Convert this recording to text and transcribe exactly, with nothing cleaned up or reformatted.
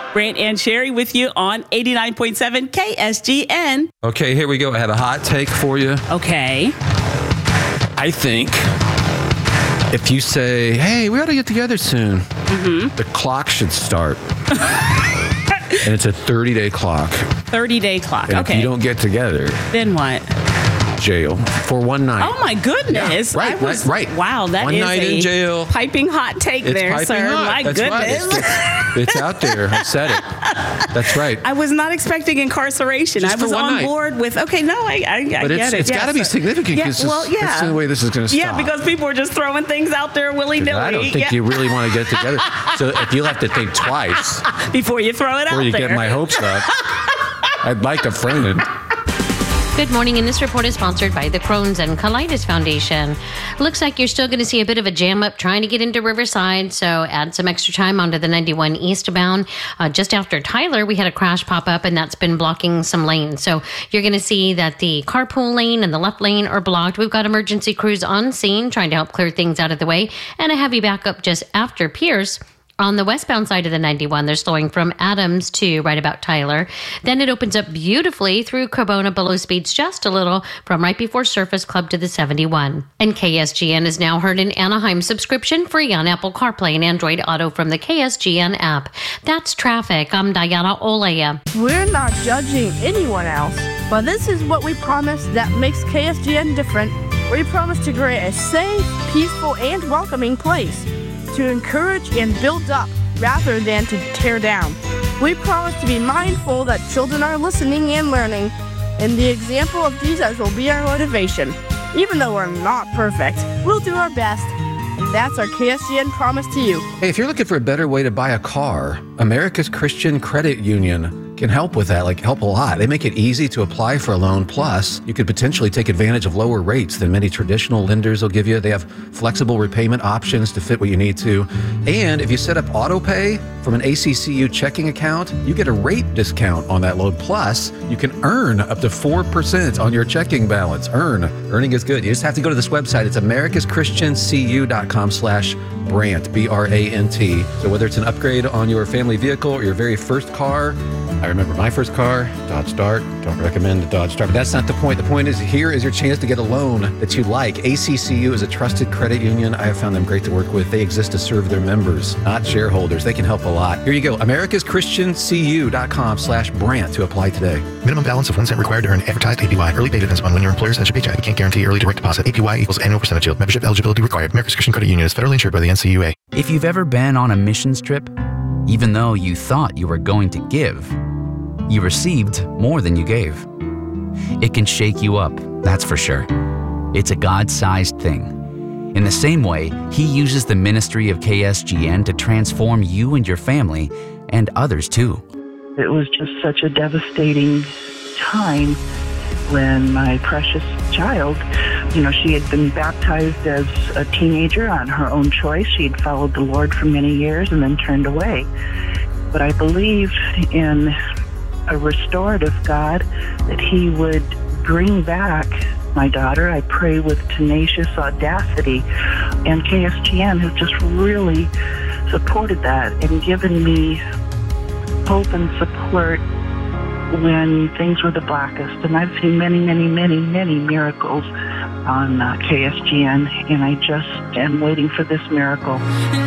Brant and Sherry with you on eighty-nine point seven K S G N. Okay, here we go. I have a hot take for you. Okay. I think if you say, hey, we ought to get together soon, mm-hmm. the clock should start. And it's a thirty-day clock. thirty-day clock, and okay. If you don't get together, then what? Jail for one night. Oh, my goodness. Yeah, right, I was, right, right. Wow, that one is night a in jail. Piping hot take it's there, sir. Hot. My That's goodness. Right. It's, it's out there. I said it. That's right. I was not expecting incarceration. Just I was for one on night. board with, okay, no, I, I, I but get it's, it. It's yeah, got to be so, significant. Yeah, well, yeah. That's the way this is going to stop. Yeah, because people are just throwing things out there willy-nilly. I don't think yeah. you really want to get together. So if you'll have to think twice before you throw it out there. Before you get my hopes up. I'd like a friend. Good morning, and this report is sponsored by the Crohn's and Colitis Foundation. Looks like you're still going to see a bit of a jam up trying to get into Riverside, so add some extra time onto the ninety-one eastbound. Uh, just after Tyler, we had a crash pop up, and that's been blocking some lanes. So you're going to see that the carpool lane and the left lane are blocked. We've got emergency crews on scene trying to help clear things out of the way, and a heavy backup just after Pierce. On the westbound side of the ninety-one, they're slowing from Adams to right about Tyler. Then it opens up beautifully through Carbona, below speeds just a little from right before Surface Club to the seventy-one. And K S G N is now heard in Anaheim, subscription free on Apple CarPlay and Android Auto from the K S G N app. That's traffic. I'm Diana Olea. We're not judging anyone else, but this is what we promise that makes K S G N different. We promise to create a safe, peaceful, and welcoming place, to encourage and build up rather than to tear down. We promise to be mindful that children are listening and learning, and the example of Jesus will be our motivation. Even though we're not perfect, we'll do our best, and that's our K S G N promise to you. Hey, if you're looking for a better way to buy a car, America's Christian Credit Union can help with that, like help a lot. They make it easy to apply for a loan. Plus, you could potentially take advantage of lower rates than many traditional lenders will give you. They have flexible repayment options to fit what you need to. And if you set up auto pay from an A C C U checking account, you get a rate discount on that loan. Plus, you can earn up to four percent on your checking balance. Earn. Earning is good. You just have to go to this website. It's americas christian c u dot com slash Brant, B R A N T. So whether it's an upgrade on your family vehicle or your very first car, I remember my first car, Dodge Dart. Don't recommend the Dodge Dart, but that's not the point. The point is, here is your chance to get a loan that you like. A C C U is a trusted credit union. I have found them great to work with. They exist to serve their members, not shareholders. They can help a lot. Here you go, americas christian c u dot com slash Brant to apply today. Minimum balance of one cent required to earn advertised A P Y. Early pay depends upon when your employer sends your paycheck. We can't guarantee early direct deposit. A P Y equals annual percentage yield. Membership eligibility required. America's Christian Credit Union is federally insured by the N C U A. If you've ever been on a missions trip, even though you thought you were going to give, you received more than you gave. It can shake you up, that's for sure. It's a God-sized thing. In the same way, He uses the ministry of K S G N to transform you and your family, and others too. It was just such a devastating time when my precious child, you know, she had been baptized as a teenager on her own choice. She had followed the Lord for many years and then turned away. But I believe in a restorative God, that He would bring back my daughter. I pray with tenacious audacity, and K S G N has just really supported that and given me hope and support when things were the blackest. And I've seen many, many, many, many miracles on uh, K S G N, and I just am waiting for this miracle.